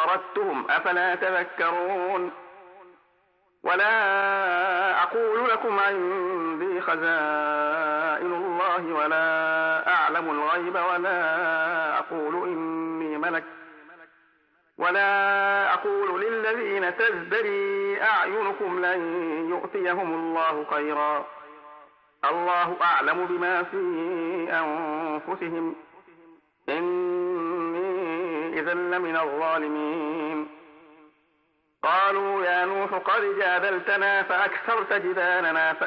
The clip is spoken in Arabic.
طردتهم أفلا تذكرون ولا أقول لكم عندي خزائن الله ولا أعلم الغيب ولا أقول إني ملك ولا أقول للذين تزدري أعينكم لن يؤتيهم الله خيرا الله أعلم بما في أنفسهم إني إذا لمن الظالمين قالوا يا نوح قد جادلتنا فأكثرت جدالنا